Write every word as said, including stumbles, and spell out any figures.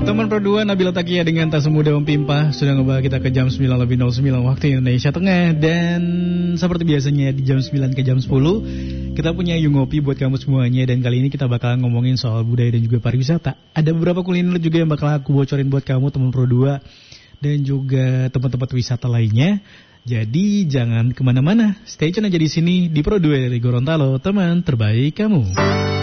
Teman berdua Nabila Takia dengan Tak Semudah Mempimpa sudah ngebawa kita ke jam sembilan lebih nol sembilan waktu Indonesia Tengah. Dan seperti biasanya di jam sembilan ke jam sepuluh kita punya Yung Ngopi buat kamu semuanya. Dan kali ini kita bakal ngomongin soal budaya dan juga pariwisata. Ada beberapa kuliner juga yang bakal aku bocorin buat kamu teman berdua dan juga tempat-tempat wisata lainnya. Jadi jangan kemana-mana, stay tune aja di sini di Pro dua dari Gorontalo, teman terbaik kamu.